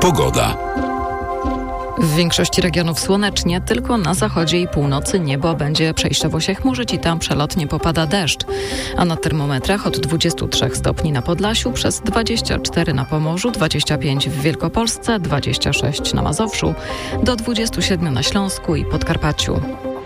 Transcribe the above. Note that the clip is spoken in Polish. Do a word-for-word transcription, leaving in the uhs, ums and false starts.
Pogoda. W większości regionów słonecznie, tylko na zachodzie i północy niebo będzie przejściowo się chmurzyć i tam przelotnie popada deszcz. A na termometrach od dwudziestu trzech stopni na Podlasiu, przez dwadzieścia cztery na Pomorzu, dwadzieścia pięć w Wielkopolsce, dwadzieścia sześć na Mazowszu, do dwudziestu siedmiu na Śląsku i Podkarpaciu.